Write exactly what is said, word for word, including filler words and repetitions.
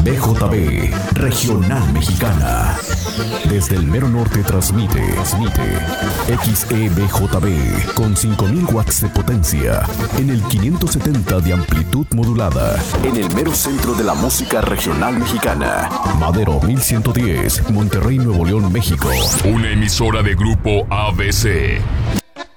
B J B, Regional Mexicana. Desde el mero norte transmite, transmite X E B J B con cinco mil watts de potencia en el quinientos setenta de amplitud modulada en el mero centro de la música regional mexicana. Madero mil ciento diez, Monterrey, Nuevo León, México. Una emisora de Grupo A B C.